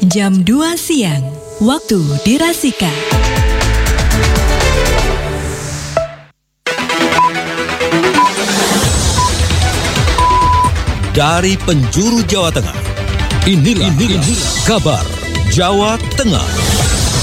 Jam 2 siang, waktu di Rasika. Dari penjuru Jawa Tengah, inilah kabar Jawa Tengah.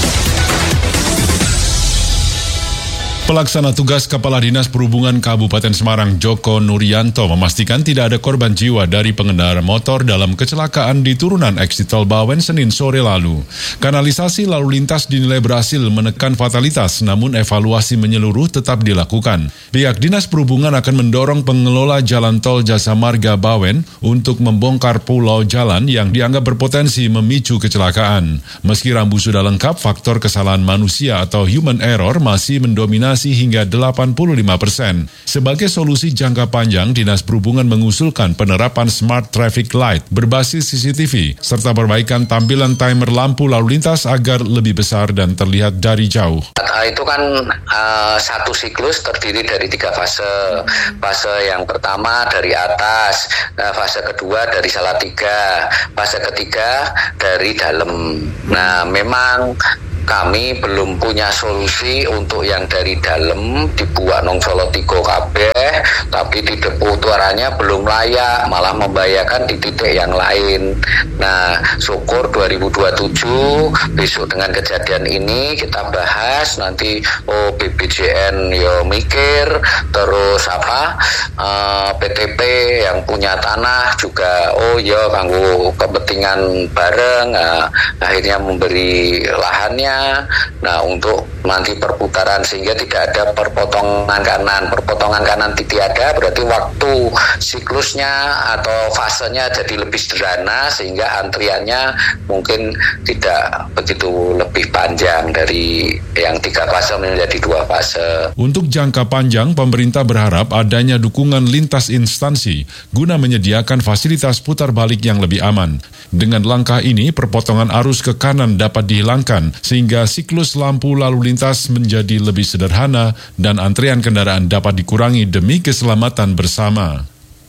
Pelaksana tugas Kepala Dinas Perhubungan Kabupaten Semarang Joko Nuryanto memastikan tidak ada korban jiwa dari pengendara motor dalam kecelakaan di turunan eksit Tol Bawen Senin sore lalu. Kanalisasi lalu lintas dinilai berhasil menekan fatalitas, namun evaluasi menyeluruh tetap dilakukan. Pihak Dinas Perhubungan akan mendorong pengelola Jalan Tol Jasa Marga Bawen untuk membongkar pulau jalan yang dianggap berpotensi memicu kecelakaan. Meski rambu sudah lengkap, faktor kesalahan manusia atau human error masih mendominasi hingga 85%. Sebagai solusi jangka panjang, Dinas Perhubungan mengusulkan penerapan Smart Traffic Light berbasis CCTV, serta perbaikan tampilan timer lampu lalu lintas agar lebih besar dan terlihat dari jauh. Itu kan satu siklus terdiri dari 3 fase. Fase yang pertama dari atas, fase kedua dari Salatiga, fase ketiga dari dalam. Nah, memang kami belum punya solusi untuk yang dari dalam dibuat nong Solo Tigo kabeh, tapi di depo tuaranya belum layak, malah membahayakan di titik yang lain. Nah, syukur 2027 besok dengan kejadian ini kita bahas nanti BPJN yo mikir, terus PTP yang punya tanah juga kanggo kepentingan bareng, akhirnya memberi lahannya. Nah, untuk nanti perputaran sehingga tidak ada perpotongan kanan tiada, berarti waktu siklusnya atau fasenya jadi lebih sederhana sehingga antriannya mungkin tidak begitu lebih panjang dari yang 3 fase menjadi 2 fase. Untuk jangka panjang, pemerintah berharap adanya dukungan lintas instansi guna menyediakan fasilitas putar balik yang lebih aman. Dengan langkah ini, perpotongan arus ke kanan dapat dihilangkan sehingga siklus lampu lalu lintas menjadi lebih sederhana dan antrean kendaraan dapat dikurangi demi keselamatan bersama.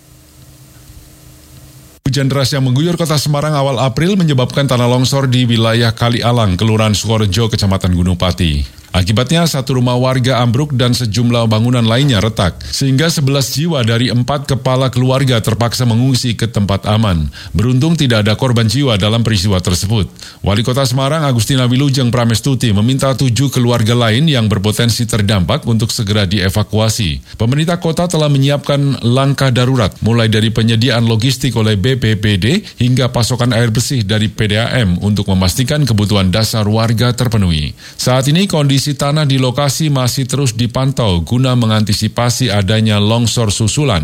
Hujan deras yang mengguyur kota Semarang awal April menyebabkan tanah longsor di wilayah Kalialang, Kelurahan Sukorejo, Kecamatan Gunung Pati. Akibatnya, 1 rumah warga ambruk dan sejumlah bangunan lainnya retak, sehingga 11 jiwa dari 4 kepala keluarga terpaksa mengungsi ke tempat aman. Beruntung tidak ada korban jiwa dalam peristiwa tersebut. Wali Kota Semarang Agustina Wilujeng Pramestuti meminta 7 keluarga lain yang berpotensi terdampak untuk segera dievakuasi. Pemerintah kota telah menyiapkan langkah darurat, mulai dari penyediaan logistik oleh BPBD hingga pasokan air bersih dari PDAM untuk memastikan kebutuhan dasar warga terpenuhi. Saat ini kondisi tanah di lokasi masih terus dipantau guna mengantisipasi adanya longsor susulan.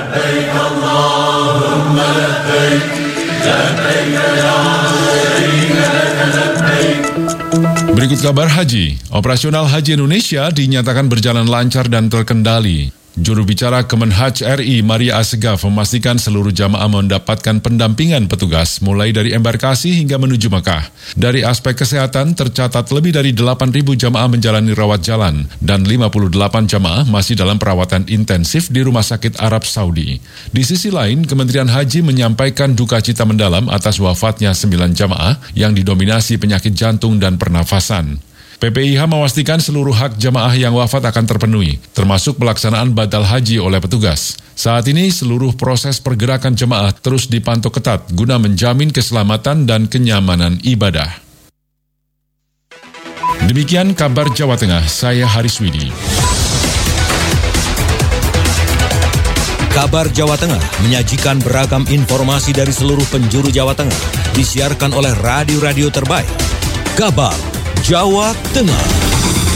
Berikut kabar haji. Operasional Haji Indonesia dinyatakan berjalan lancar dan terkendali. Juru bicara Kemenhaj RI Maria Asegaf memastikan seluruh jamaah mendapatkan pendampingan petugas mulai dari embarkasi hingga menuju Mekah. Dari aspek kesehatan tercatat lebih dari 8.000 jamaah menjalani rawat jalan dan 58 jamaah masih dalam perawatan intensif di Rumah Sakit Arab Saudi. Di sisi lain, Kementerian Haji menyampaikan duka cita mendalam atas wafatnya 9 jamaah yang didominasi penyakit jantung dan pernafasan. PPIH memastikan seluruh hak jamaah yang wafat akan terpenuhi, termasuk pelaksanaan batal haji oleh petugas. Saat ini, seluruh proses pergerakan jemaah terus dipantau ketat guna menjamin keselamatan dan kenyamanan ibadah. Demikian kabar Jawa Tengah, saya Haris Widi. Kabar Jawa Tengah menyajikan beragam informasi dari seluruh penjuru Jawa Tengah, disiarkan oleh radio-radio terbaik. Kabar Jawa Tengah.